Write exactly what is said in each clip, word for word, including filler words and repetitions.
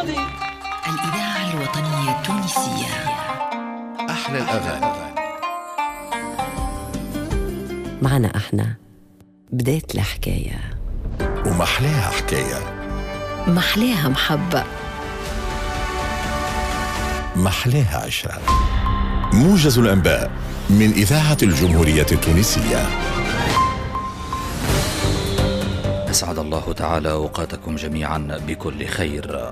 الوطني. الإذاعة الوطنية التونسية. أحلى الأغاني معنا احنا بداية الحكاية، ومحلاها حكاية، محلاها محبة، محلاها عشرة. موجز الأنباء من إذاعة الجمهورية التونسية. أسعد الله تعالى أوقاتكم جميعا بكل خير.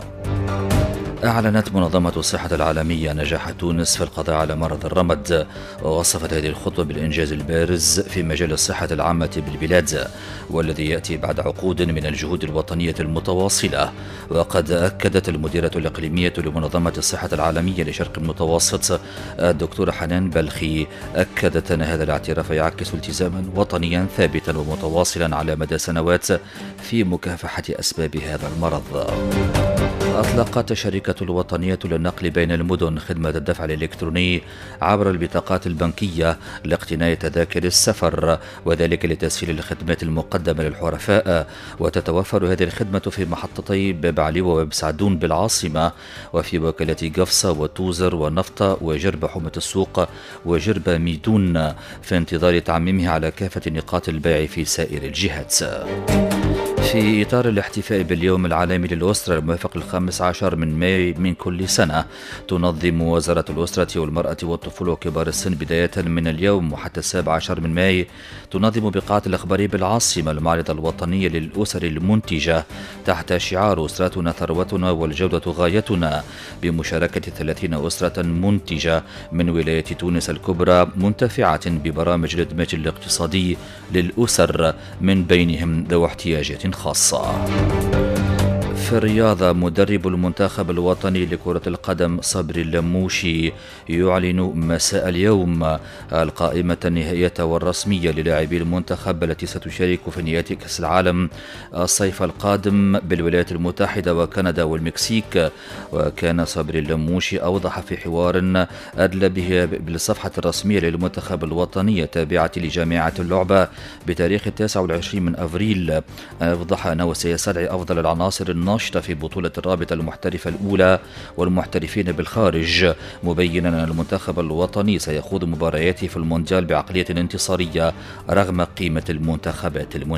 أعلنت منظمة الصحة العالمية نجاح تونس في القضاء على مرض الرمد، ووصفت هذه الخطوة بالإنجاز البارز في مجال الصحة العامة بالبلاد، والذي يأتي بعد عقود من الجهود الوطنية المتواصلة. وقد أكدت المديرة الإقليمية لمنظمة الصحة العالمية لشرق المتوسط الدكتورة حنان بلخي، أكدت أن هذا الاعتراف يعكس التزاما وطنيا ثابتا ومتواصلا على مدى سنوات في مكافحة أسباب هذا المرض. أطلقت الشركة الوطنية للنقل بين المدن خدمة الدفع الإلكتروني عبر البطاقات البنكية لاقتناء تذاكر السفر، وذلك لتسهيل الخدمات المقدمة للحرفاء. وتتوفر هذه الخدمة في محطتي باب علي وباب سعدون بالعاصمة، وفي وكالة قفصة وتوزر ونفطة وجرب حومة السوق وجرب ميدون، في انتظار تعميمها على كافة نقاط البيع في سائر الجهات. في إطار الاحتفاء باليوم العالمي للأسرة الموافق الخامس عشر من ماي من كل سنة، تنظم وزارة الأسرة والمرأة والطفولة وكبار السن بداية من اليوم وحتى السابع عشر من ماي، تنظم بقاعة الأخبار بالعاصمة المعرض الوطني للأسر المنتجة تحت شعار أسرتنا ثروتنا والجودة غايتنا، بمشاركة ثلاثين أسرة منتجة من ولاية تونس الكبرى منتفعة ببرامج الإدماج الاقتصادي للأسر من بينهم ذوي احتياجات خاصة. في الرياضة، مدرب المنتخب الوطني لكرة القدم صبري اللموشي يعلن مساء اليوم القائمة النهائية والرسمية للاعبي المنتخب التي ستشارك في نهائيات كأس العالم الصيف القادم بالولايات المتحدة وكندا والمكسيك. وكان صبري اللموشي أوضح في حوار أدلى به بالصفحة الرسمية للمنتخب الوطني التابعة لجامعة اللعبة بتاريخ التاسع والعشرين من أفريل، أوضح أنه سيستدعي أفضل العناصر الناشطة في بطولة الرابطة المحترفة الأولى والمحترفين بالخارج، مبينا أن المنتخب الوطني سيخوض مبارياته في المونديال بعقلية انتصارية رغم قيمة المنتخبات المنافسة.